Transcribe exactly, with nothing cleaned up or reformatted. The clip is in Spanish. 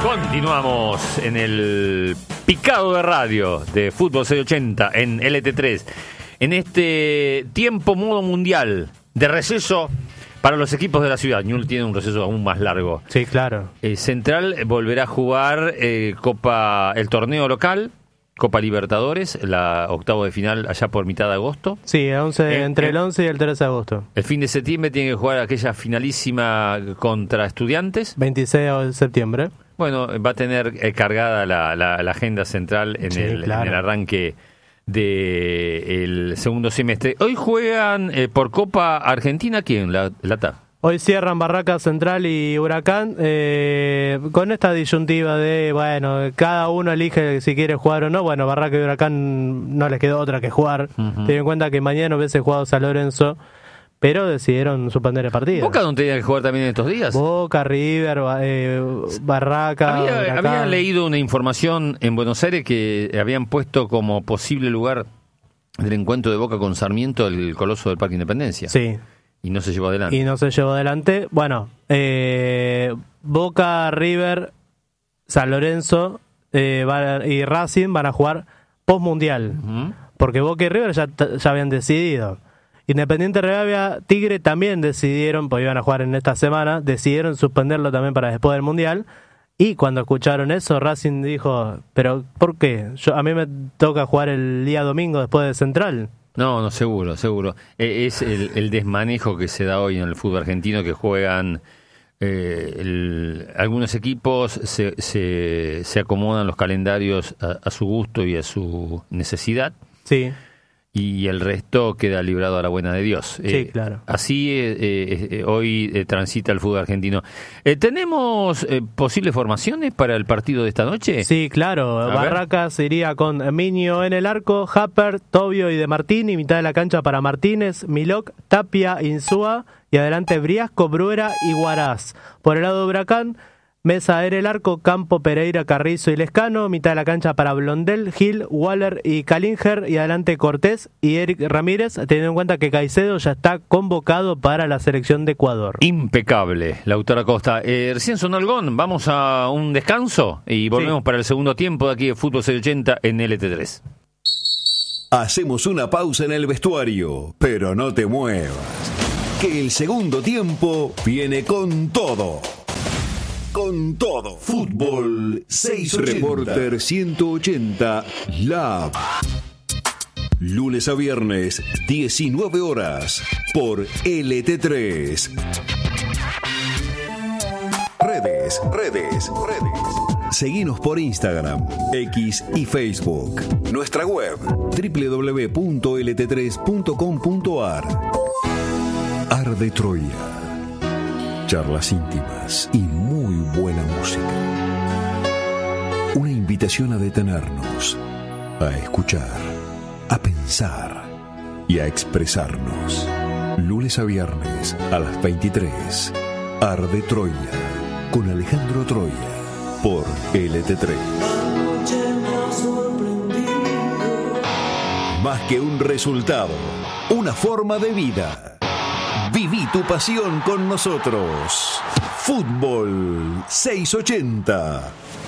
Continuamos en el picado de radio de Fútbol seiscientos ochenta en L T tres. En este tiempo modo mundial de receso para los equipos de la ciudad. Ñul tiene un receso aún más largo. Sí, claro. Eh, Central volverá a jugar eh, Copa, el torneo local, Copa Libertadores, la octavo de final allá por mitad de agosto. Sí, once, Eh, entre eh, el once y el trece de agosto. El fin de septiembre tiene que jugar aquella finalísima contra Estudiantes. veintiséis de septiembre. Bueno, va a tener eh, cargada la, la, la agenda central en, Sí, el, claro. en el arranque del segundo semestre. Hoy juegan eh, por Copa Argentina, ¿quién? La, la T A. Hoy cierran Barracas Central y Huracán eh, con esta disyuntiva de, bueno, cada uno elige si quiere jugar o no. Bueno, Barracas y Huracán no les quedó otra que jugar. Uh-huh. Ten en cuenta que mañana hubiese jugado San Lorenzo, pero decidieron suspender el partido. ¿Boca no tenía que jugar también en estos días? Boca, River, eh, Barracas, Había, Huracán. había leído una información en Buenos Aires que habían puesto como posible lugar del encuentro de Boca con Sarmiento el Coloso del Parque Independencia. Sí. Y no se llevó adelante. Y no se llevó adelante. Bueno, eh, Boca, River, San Lorenzo eh, van, y Racing van a jugar post-mundial. Uh-huh. Porque Boca y River ya, ya habían decidido. Independiente Rivadavia, Tigre también decidieron, porque iban a jugar en esta semana, decidieron suspenderlo también para después del mundial. Y cuando escucharon eso, Racing dijo, ¿pero por qué? Yo, a mí me toca jugar el día domingo después de Central. No, no, seguro, seguro. Eh, es el, el desmanejo que se da hoy en el fútbol argentino, que juegan eh, el, algunos equipos, se, se, se acomodan los calendarios a, a su gusto y a su necesidad. Sí. Y el resto queda librado a la buena de Dios. Sí, Eh, claro. Así eh, eh, hoy eh, transita el fútbol argentino. Eh, ¿Tenemos eh, posibles formaciones para el partido de esta noche? Sí, claro. A Barracas iría con Miño en el arco, Happer, Tobio y De Martini, mitad de la cancha para Martínez, Milok, Tapia, Insúa y adelante Briasco, Bruera y Huaraz. Por el lado de Huracán, Mesa era el arco, Campo, Pereira, Carrizo y Lescano, mitad de la cancha para Blondel, Gil, Waller y Calinger y adelante Cortés y Eric Ramírez, teniendo en cuenta que Caicedo ya está convocado para la selección de Ecuador. Impecable, Lautaro Acosta. Eh, recién sonó el gong, vamos a un descanso y volvemos Sí. para el segundo tiempo de aquí de Fútbol seiscientos ochenta en L T tres. Hacemos una pausa en el vestuario, pero no te muevas, que el segundo tiempo viene con todo. Con todo. Fútbol seiscientos ochenta. Reporter ciento ochenta Lab. Lunes a viernes, diecinueve horas, por L T tres. Redes, redes, redes. Seguinos por Instagram, X y Facebook. Nuestra web, doble u doble u doble u punto l t tres punto com punto a r. Arde Troya. Charlas íntimas y muy buena música. Una invitación a detenernos, a escuchar, a pensar y a expresarnos. Lunes a viernes a las veintitrés. Arde Troya con Alejandro Troya por L T tres. Más que un resultado, una forma de vida. Viví tu pasión con nosotros. Fútbol seiscientos ochenta.